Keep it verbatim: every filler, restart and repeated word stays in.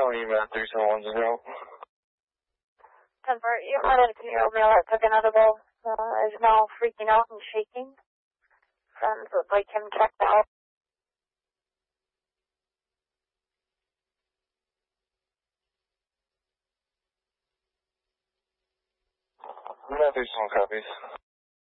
Tony, Matt three seven one zero. Convert, you had a two-year-old male that took another ball, uh, is now freaking out and shaking. Friends would like him checked out. Matt three seven one copies.